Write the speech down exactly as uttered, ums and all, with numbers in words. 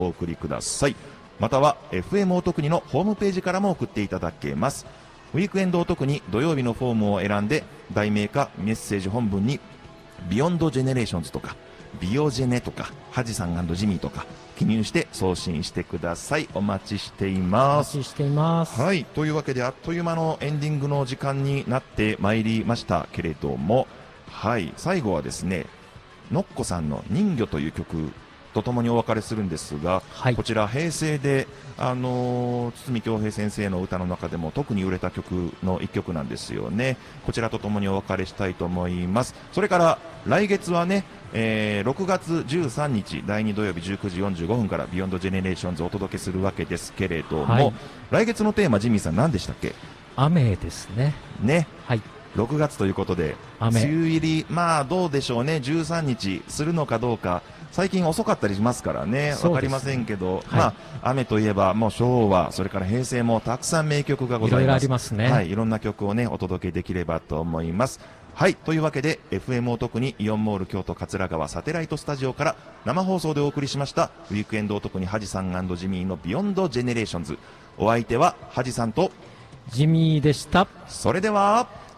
お送りください。または エフエム おとくにのホームページからも送っていただけます。ウィークエンドおとくに土曜日のフォームを選んで、題名かメッセージ本文にビヨンドジェネレーションズとかビオジェネとかハジさん&ジミーとか記入して送信してください。お待ちしています。 お待ちしています。 はい、というわけであっという間のエンディングの時間になってまいりましたけれども、はい、最後はですね、のっこさんの人魚という曲とともにお別れするんですが、はい、こちら平成で、あのー、堤恭平先生の歌の中でも特に売れた曲の一曲なんですよね。こちらとともにお別れしたいと思います。それから来月はね、えー、ろくがつじゅうさんにちだいに土曜日じゅうくじよんじゅうごふんからビヨンドジェネレーションズをお届けするわけですけれども、はい、来月のテーマ、ジミーさん何でしたっけ？ 雨ですね。 ね。 はい。 ろくがつということで、梅雨入り、まあどうでしょうね、じゅうさんにちするのかどうか、最近遅かったりしますからね、わかりませんけど、はい、まあ雨といえばもう昭和、それから平成もたくさん名曲がございます。いろいろありますね。はい、いろんな曲をねお届けできればと思います。はい、というわけで エフエム おとくにイオンモール京都桂川サテライトスタジオから生放送でお送りしましたウィークエンドおとくにハジさん&ジミーのビヨンドジェネレーションズ。お相手はハジさんとジミーでした。 それでは